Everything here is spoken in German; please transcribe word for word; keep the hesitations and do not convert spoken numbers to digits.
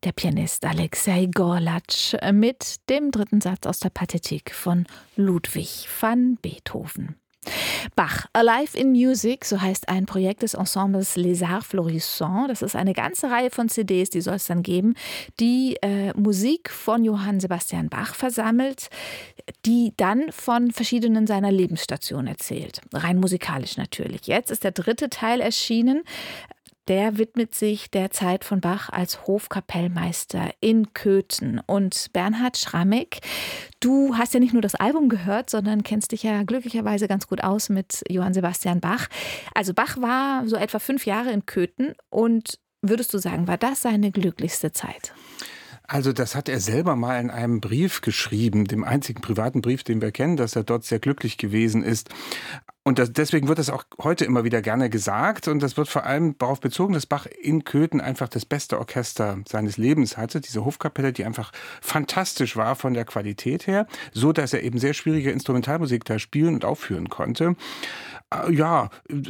der Pianist Alexei Gorlatsch mit dem dritten Satz aus der Pathetik von Ludwig van Beethoven. Bach, Alive in Music, so heißt ein Projekt des Ensembles Les Arts Florissants. Das ist eine ganze Reihe von C Ds, die soll es dann geben, die äh, Musik von Johann Sebastian Bach versammelt, die dann von verschiedenen seiner Lebensstationen erzählt. Rein musikalisch natürlich. Jetzt ist der dritte Teil erschienen. Der widmet sich der Zeit von Bach als Hofkapellmeister in Köthen. Und Bernhard Schrammek, du hast ja nicht nur das Album gehört, sondern kennst dich ja glücklicherweise ganz gut aus mit Johann Sebastian Bach. Also Bach war so etwa fünf Jahre in Köthen und würdest du sagen, war das seine glücklichste Zeit? Also das hat er selber mal in einem Brief geschrieben, dem einzigen privaten Brief, den wir kennen, dass er dort sehr glücklich gewesen ist. Und das, deswegen wird das auch heute immer wieder gerne gesagt. Und das wird vor allem darauf bezogen, dass Bach in Köthen einfach das beste Orchester seines Lebens hatte. Diese Hofkapelle, die einfach fantastisch war von der Qualität her, so dass er eben sehr schwierige Instrumentalmusik da spielen und aufführen konnte. Ja,